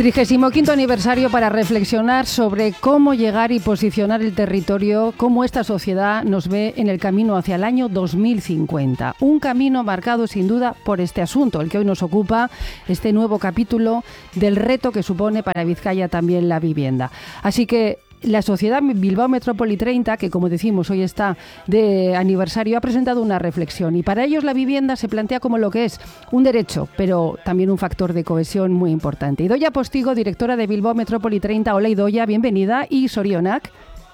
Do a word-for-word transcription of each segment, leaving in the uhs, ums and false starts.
trigésimo quinto aniversario para reflexionar sobre cómo llegar y posicionar el territorio, cómo esta sociedad nos ve en el camino hacia el año dos mil cincuenta. Un camino marcado sin duda por este asunto, el que hoy nos ocupa, este nuevo capítulo del reto que supone para Vizcaya también la vivienda. Así que la Sociedad Bilbao Metrópoli treinta, que como decimos hoy está de aniversario, ha presentado una reflexión y para ellos la vivienda se plantea como lo que es un derecho, pero también un factor de cohesión muy importante. Idoia Postigo, directora de Bilbao Metrópoli treinta. Hola Idoia, bienvenida. Y Sorionak.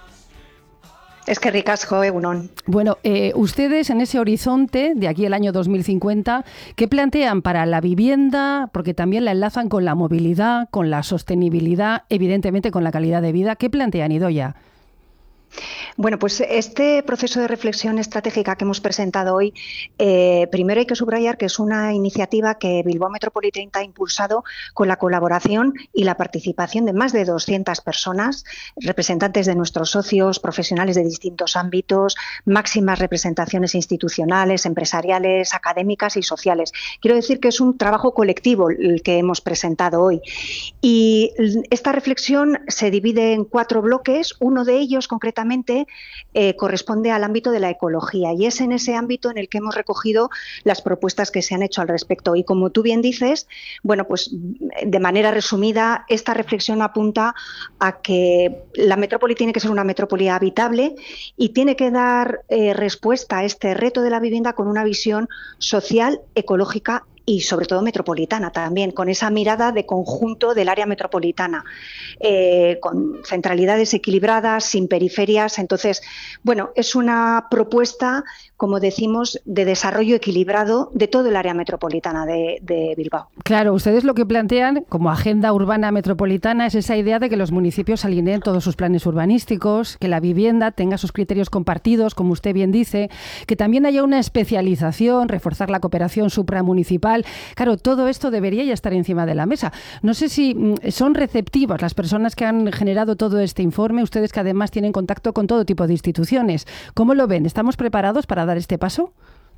Es que ricasco, egunon. Bueno, eh, ustedes en ese horizonte de aquí al año dos mil cincuenta, ¿qué plantean para la vivienda? Porque también la enlazan con la movilidad, con la sostenibilidad, evidentemente con la calidad de vida. ¿Qué plantean, Idoia? Bueno, pues este proceso de reflexión estratégica que hemos presentado hoy, eh, primero hay que subrayar que es una iniciativa que Bilbao Metrópoli treinta ha impulsado con la colaboración y la participación de más de doscientas personas, representantes de nuestros socios, profesionales de distintos ámbitos, máximas representaciones institucionales, empresariales, académicas y sociales. Quiero decir que es un trabajo colectivo el que hemos presentado hoy. Y esta reflexión se divide en cuatro bloques. Uno de ellos, concretamente, Eh, corresponde al ámbito de la ecología y es en ese ámbito en el que hemos recogido las propuestas que se han hecho al respecto. Y como tú bien dices, bueno, pues de manera resumida, esta reflexión apunta a que la metrópoli tiene que ser una metrópoli habitable y tiene que dar eh, respuesta a este reto de la vivienda con una visión social, ecológica y sobre todo metropolitana también, con esa mirada de conjunto del área metropolitana, eh, con centralidades equilibradas, sin periferias. Entonces, bueno, es una propuesta, como decimos, de desarrollo equilibrado de todo el área metropolitana de, de Bilbao. Claro, ustedes lo que plantean como agenda urbana metropolitana es esa idea de que los municipios alineen todos sus planes urbanísticos, que la vivienda tenga sus criterios compartidos, como usted bien dice, que también haya una especialización, reforzar la cooperación supramunicipal. Claro, todo esto debería ya estar encima de la mesa. No sé si son receptivas las personas que han generado todo este informe, ustedes que además tienen contacto con todo tipo de instituciones. ¿Cómo lo ven? ¿Estamos preparados para dar este paso?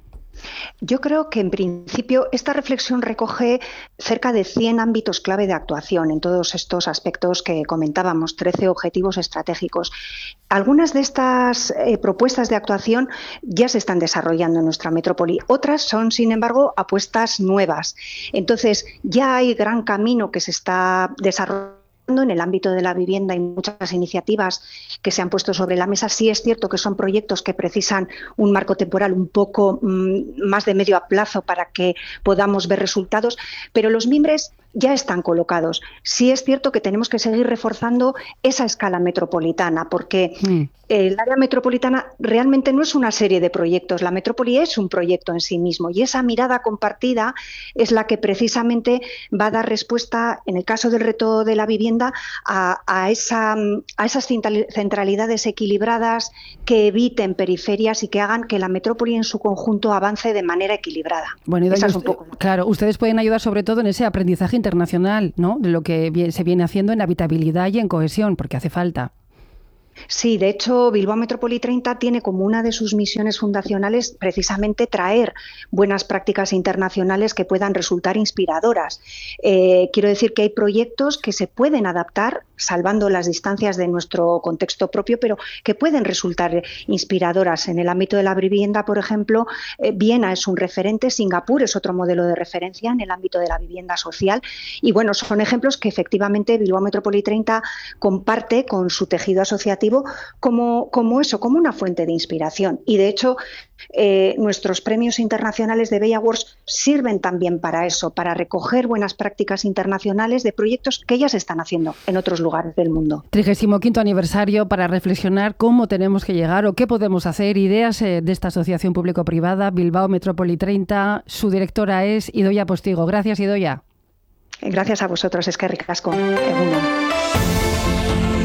Yo creo que, en principio, esta reflexión recoge cerca de cien ámbitos clave de actuación en todos estos aspectos que comentábamos, trece objetivos estratégicos. Algunas de estas eh, propuestas de actuación ya se están desarrollando en nuestra metrópoli. Otras son, sin embargo, apuestas nuevas. Entonces, ya hay gran camino que se está desarrollando en el ámbito de la vivienda y muchas iniciativas que se han puesto sobre la mesa. Sí es cierto que son proyectos que precisan un marco temporal un poco mmm, más de medio plazo para que podamos ver resultados, pero los mimbres ya están colocados. Sí es cierto que tenemos que seguir reforzando esa escala metropolitana, porque mm. el área metropolitana realmente no es una serie de proyectos, la metrópoli es un proyecto en sí mismo y esa mirada compartida es la que precisamente va a dar respuesta, en el caso del reto de la vivienda, a, a, esa, a esas centralidades equilibradas que eviten periferias y que hagan que la metrópoli en su conjunto avance de manera equilibrada. Bueno, Esa es un poco... Claro, ustedes pueden ayudar sobre todo en ese aprendizaje internacional, ¿no?, de lo que se viene haciendo en habitabilidad y en cohesión, porque hace falta. Sí, de hecho, Bilbao Metrópoli treinta tiene como una de sus misiones fundacionales precisamente traer buenas prácticas internacionales que puedan resultar inspiradoras. Eh, quiero decir que hay proyectos que se pueden adaptar, salvando las distancias de nuestro contexto propio, pero que pueden resultar inspiradoras. En el ámbito de la vivienda, por ejemplo, eh, Viena es un referente, Singapur es otro modelo de referencia en el ámbito de la vivienda social. Y bueno, son ejemplos que efectivamente Bilbao Metrópoli treinta comparte con su tejido asociativo como, como eso, como una fuente de inspiración. Y de hecho, eh, nuestros premios internacionales de Bella Awards sirven también para eso, para recoger buenas prácticas internacionales de proyectos que ya se están haciendo en otros lugares del mundo. trigésimo quinto aniversario para reflexionar cómo tenemos que llegar o qué podemos hacer. Ideas eh, de esta asociación público-privada, Bilbao Metrópoli treinta. Su directora es Idoia Postigo. Gracias, Idoia. Gracias a vosotros, es que ricasco. Egunon.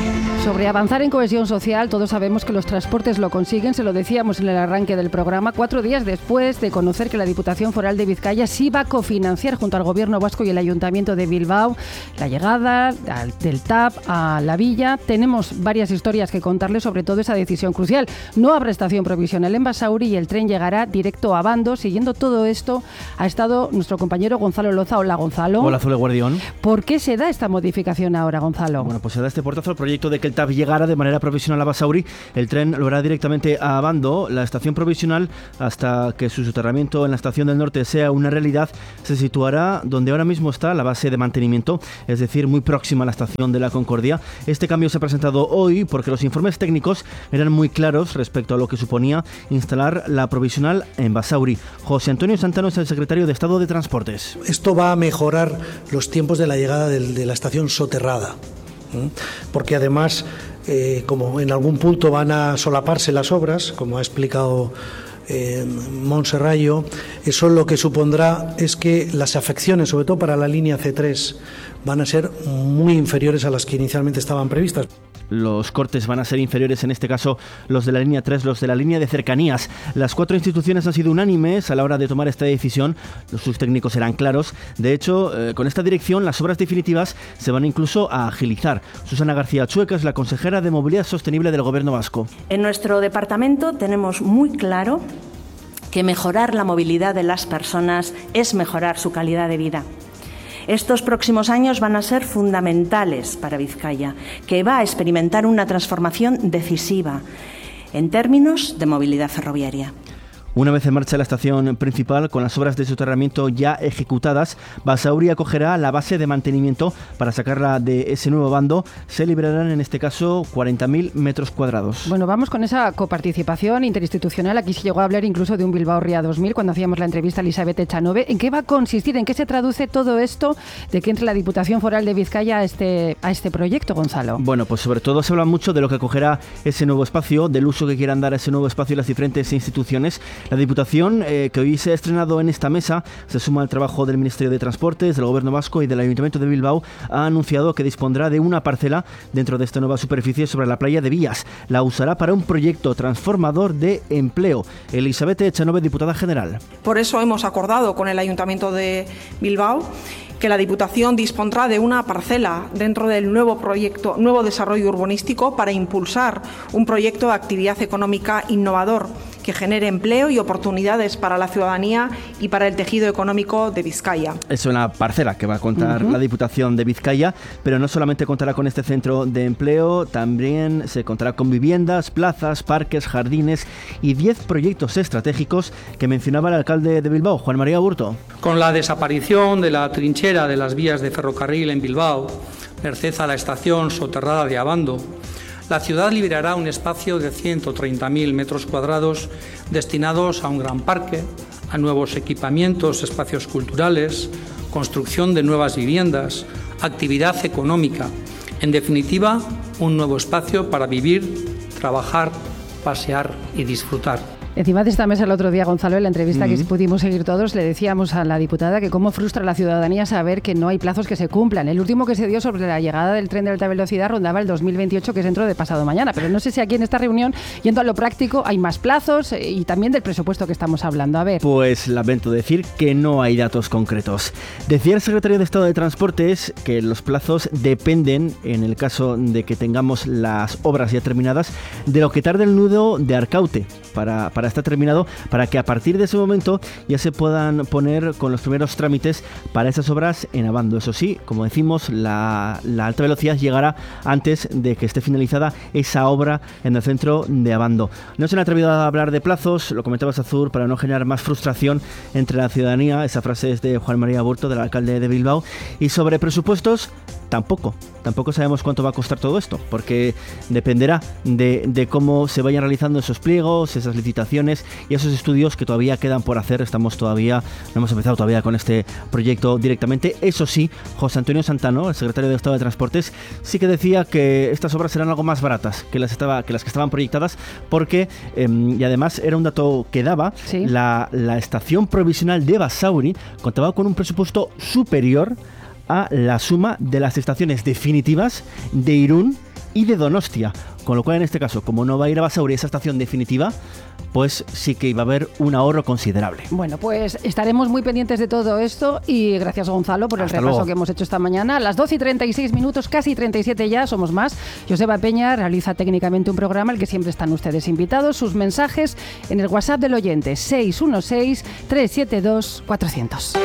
Sobre avanzar en cohesión social, todos sabemos que los transportes lo consiguen, se lo decíamos en el arranque del programa, cuatro días después de conocer que la Diputación Foral de Vizcaya sí va a cofinanciar junto al Gobierno vasco y el Ayuntamiento de Bilbao la llegada del T A P a la villa. Tenemos varias historias que contarles sobre todo esa decisión crucial. No habrá estación provisional en Basauri y el tren llegará directo a Abando. Siguiendo todo esto ha estado nuestro compañero Gonzalo Loza. Hola, Gonzalo. Hola, Zule Guardión. ¿Por qué se da esta modificación ahora, Gonzalo? Bueno, pues se da este portazo al proyecto de que el T A P llegara de manera provisional a Basauri. El tren lo hará directamente a Abando. La estación provisional, hasta que su soterramiento en la estación del norte sea una realidad, se situará donde ahora mismo está la base de mantenimiento, es decir, muy próxima a la estación de la Concordia. Este cambio se ha presentado hoy porque los informes técnicos eran muy claros respecto a lo que suponía instalar la provisional en Basauri. José Antonio Santano es el secretario de Estado de Transportes. Esto va a mejorar los tiempos de la llegada de, de la estación soterrada, ¿eh? Porque además, eh, como en algún punto van a solaparse las obras, como ha explicado Eh, Montserrayo, eso lo que supondrá es que las afecciones, sobre todo para la línea C tres, van a ser muy inferiores a las que inicialmente estaban previstas. Los cortes van a ser inferiores, en este caso los de la línea tres, los de la línea de cercanías. Las cuatro instituciones han sido unánimes a la hora de tomar esta decisión. Sus técnicos eran claros. De hecho, eh, con esta dirección las obras definitivas se van incluso a agilizar. Susana García Chueca es la consejera de Movilidad Sostenible del Gobierno vasco. En nuestro departamento tenemos muy claro que mejorar la movilidad de las personas es mejorar su calidad de vida. Estos próximos años van a ser fundamentales para Vizcaya, que va a experimentar una transformación decisiva en términos de movilidad ferroviaria. Una vez en marcha la estación principal, con las obras de soterramiento ya ejecutadas, Basauri acogerá la base de mantenimiento para sacarla de ese nuevo bando. Se liberarán en este caso cuarenta mil metros cuadrados. Bueno, vamos con esa coparticipación interinstitucional. Aquí se llegó a hablar incluso de un Bilbao Ría dos mil cuando hacíamos la entrevista a Elizabeth Echanove. ¿En qué va a consistir? ¿En qué se traduce todo esto de que entre la Diputación Foral de Vizcaya a este, a este proyecto, Gonzalo? Bueno, pues sobre todo se habla mucho de lo que acogerá ese nuevo espacio, del uso que quieran dar a ese nuevo espacio las diferentes instituciones. La Diputación, eh, que hoy se ha estrenado en esta mesa, se suma al trabajo del Ministerio de Transportes, del Gobierno vasco y del Ayuntamiento de Bilbao. Ha anunciado que dispondrá de una parcela dentro de esta nueva superficie sobre la playa de Vías. La usará para un proyecto transformador de empleo. Elizabeth Echanove, diputada general. Por eso hemos acordado con el Ayuntamiento de Bilbao que la Diputación dispondrá de una parcela dentro del nuevo proyecto, nuevo desarrollo urbanístico para impulsar un proyecto de actividad económica innovador que genere empleo y oportunidades para la ciudadanía y para el tejido económico de Vizcaya. Es una parcela que va a contar uh-huh. la Diputación de Vizcaya, pero no solamente contará con este centro de empleo, también se contará con viviendas, plazas, parques, jardines y diez proyectos estratégicos que mencionaba el alcalde de Bilbao, Juan María Aburto. Con la desaparición de la trinchera de las vías de ferrocarril en Bilbao, merced a la estación soterrada de Abando, la ciudad liberará un espacio de ciento treinta mil metros cuadrados destinados a un gran parque, a nuevos equipamientos, espacios culturales, construcción de nuevas viviendas, actividad económica. En definitiva, un nuevo espacio para vivir, trabajar, pasear y disfrutar. Encima de esta mesa el otro día, Gonzalo, en la entrevista uh-huh. que pudimos seguir todos, le decíamos a la diputada que cómo frustra a la ciudadanía saber que no hay plazos que se cumplan. El último que se dio sobre la llegada del tren de alta velocidad rondaba el dos mil veintiocho, que es dentro de pasado mañana. Pero no sé si aquí en esta reunión, yendo a lo práctico, hay más plazos y también del presupuesto que estamos hablando. A ver. Pues lamento decir que no hay datos concretos. Decía el secretario de Estado de Transportes que los plazos dependen, en el caso de que tengamos las obras ya terminadas, de lo que tarde el nudo de Arcaute para, para estar terminado, para que a partir de ese momento ya se puedan poner con los primeros trámites para esas obras en Abando. Eso sí, como decimos, la, la alta velocidad llegará antes de que esté finalizada esa obra en el centro de Abando. No se han atrevido a hablar de plazos, lo comentaba Azur, para no generar más frustración entre la ciudadanía. Esa frase es de Juan María Aburto, del alcalde de Bilbao. Y sobre presupuestos, tampoco. Tampoco sabemos cuánto va a costar todo esto, porque dependerá de, de cómo se vayan realizando esos pliegos, esas licitaciones y esos estudios que todavía quedan por hacer. Estamos todavía, no hemos empezado todavía con este proyecto directamente. Eso sí, José Antonio Santano, el secretario de Estado de Transportes, sí que decía que estas obras serán algo más baratas que las, estaba, que, las que estaban proyectadas, porque, eh, y además era un dato que daba, ¿sí? la, la estación provisional de Basauri contaba con un presupuesto superior a la suma de las estaciones definitivas de Irún y de Donostia. Con lo cual, en este caso, como no va a ir a Basauri esa estación definitiva, pues sí que iba a haber un ahorro considerable. Bueno, pues estaremos muy pendientes de todo esto y gracias, Gonzalo, por el Hasta repaso luego. que hemos hecho esta mañana. A las doce y treinta y seis minutos, casi treinta y siete ya, somos más. Joseba Peña realiza técnicamente un programa al que siempre están ustedes invitados. Sus mensajes en el WhatsApp del oyente seis uno seis, tres siete dos, cuatro cero cero.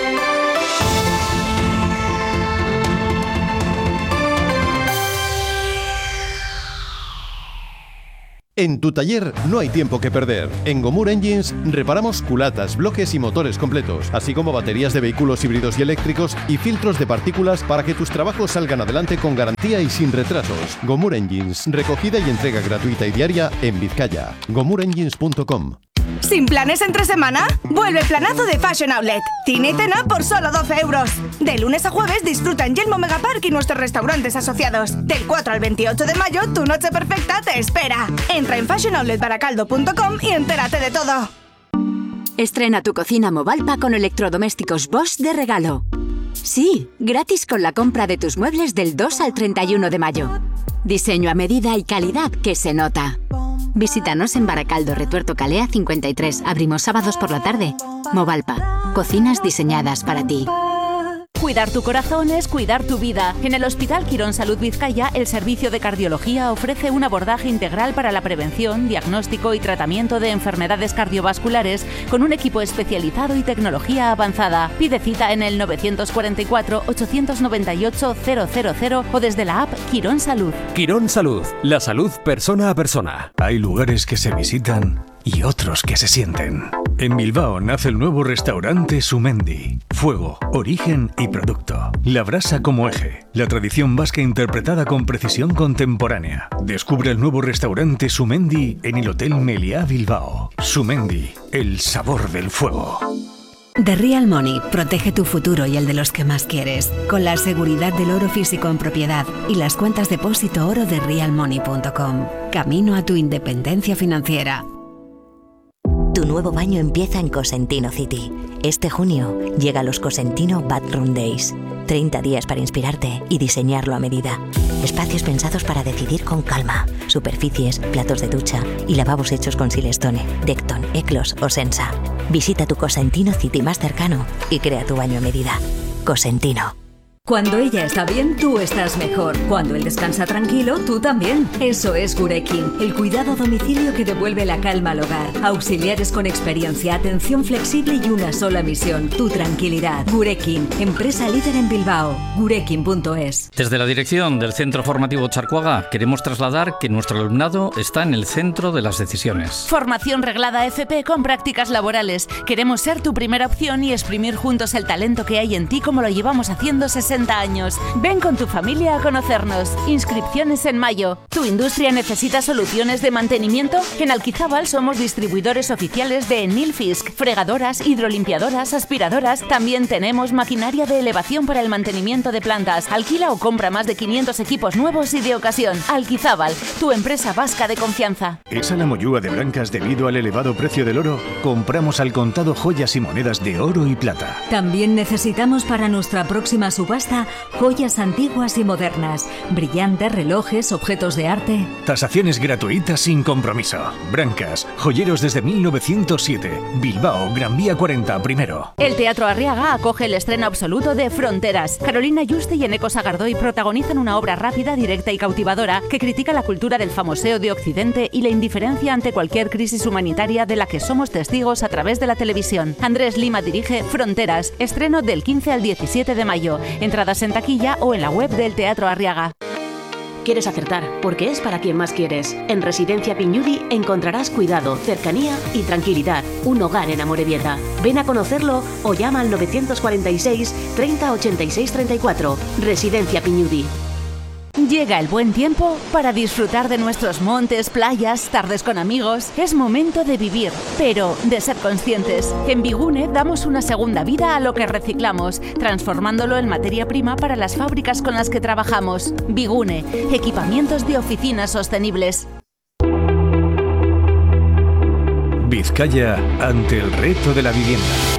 En tu taller no hay tiempo que perder. En Gomur Engines reparamos culatas, bloques y motores completos, así como baterías de vehículos híbridos y eléctricos y filtros de partículas para que tus trabajos salgan adelante con garantía y sin retrasos. Gomur Engines, recogida y entrega gratuita y diaria en Vizcaya. gomur engines punto com. ¿Sin planes entre semana? Vuelve el planazo de Fashion Outlet. Cine y cena por solo doce euros. De lunes a jueves disfruta en Yelmo Megapark y nuestros restaurantes asociados. Del cuatro al veintiocho de mayo, tu noche perfecta te espera. Entra en fashion outlet baracaldo punto com y entérate de todo. Estrena tu cocina Movalpa con electrodomésticos Bosch de regalo. Sí, gratis con la compra de tus muebles del dos al treinta y uno de mayo. Diseño a medida y calidad que se nota. Visítanos en Baracaldo, Retuerto Calea cincuenta y tres. Abrimos sábados por la tarde. Movalpa. Cocinas diseñadas para ti. Cuidar tu corazón es cuidar tu vida. En el Hospital Quirón Salud Vizcaya, el servicio de cardiología ofrece un abordaje integral para la prevención, diagnóstico y tratamiento de enfermedades cardiovasculares con un equipo especializado y tecnología avanzada. Pide cita en el nueve cuatro cuatro, ocho nueve ocho, cero cero cero o desde la app Quirón Salud. Quirón Salud, la salud persona a persona. Hay lugares que se visitan y otros que se sienten. En Bilbao nace el nuevo restaurante Sumendi. Fuego, origen y producto. La brasa como eje. La tradición vasca interpretada con precisión contemporánea. Descubre el nuevo restaurante Sumendi en el Hotel Meliá Bilbao. Sumendi, el sabor del fuego. The Real Money protege tu futuro y el de los que más quieres, con la seguridad del oro físico en propiedad y las cuentas depósito oro de real money punto com. Camino a tu independencia financiera. Tu nuevo baño empieza en Cosentino City. Este junio llega los Cosentino Bathroom Days. treinta días para inspirarte y diseñarlo a medida. Espacios pensados para decidir con calma. Superficies, platos de ducha y lavabos hechos con Silestone, Decton, Eclos o Sensa. Visita tu Cosentino City más cercano y crea tu baño a medida. Cosentino. Cuando ella está bien, tú estás mejor. Cuando él descansa tranquilo, tú también. Eso es Gurekin, el cuidado a domicilio que devuelve la calma al hogar. Auxiliares con experiencia, atención flexible y una sola misión, tu tranquilidad. Gurekin, empresa líder en Bilbao. gurekin punto es. Desde la dirección del Centro Formativo Charcuaga queremos trasladar que nuestro alumnado está en el centro de las decisiones. Formación reglada F P con prácticas laborales. Queremos ser tu primera opción y exprimir juntos el talento que hay en ti como lo llevamos haciendo sesenta años. Ven con tu familia a conocernos. Inscripciones en mayo. ¿Tu industria necesita soluciones de mantenimiento? En Alquizábal somos distribuidores oficiales de Nilfisk, fregadoras, hidrolimpiadoras, aspiradoras. También tenemos maquinaria de elevación para el mantenimiento de plantas. Alquila o compra más de quinientos equipos nuevos y de ocasión. Alquizábal, tu empresa vasca de confianza. ¿Es a la mollúa de Brancas debido al elevado precio del oro? Compramos al contado joyas y monedas de oro y plata. También necesitamos para nuestra próxima subasta joyas antiguas y modernas, brillantes, relojes, objetos de arte. Tasaciones gratuitas sin compromiso. Brancas, joyeros desde mil novecientos siete. Bilbao, Gran Vía cuarenta, primero. El Teatro Arriaga acoge el estreno absoluto de Fronteras. Carolina Yuste y Eneco Sagardoy protagonizan una obra rápida, directa y cautivadora que critica la cultura del famoseo de Occidente y la indiferencia ante cualquier crisis humanitaria de la que somos testigos a través de la televisión. Andrés Lima dirige Fronteras, estreno del quince al diecisiete de mayo. Entradas en taquilla o en la web del Teatro Arriaga. Quieres acertar, porque es para quien más quieres. En Residencia Piñudi encontrarás cuidado, cercanía y tranquilidad. Un hogar en Amorebieta. Ven a conocerlo o llama al novecientos cuarenta y seis, treinta, ochenta y seis, treinta y cuatro. Residencia Piñudi. Llega el buen tiempo para disfrutar de nuestros montes, playas, tardes con amigos. Es momento de vivir, pero de ser conscientes. En Bigune damos una segunda vida a lo que reciclamos, transformándolo en materia prima para las fábricas con las que trabajamos. Bigune, equipamientos de oficinas sostenibles. Vizcaya ante el reto de la vivienda.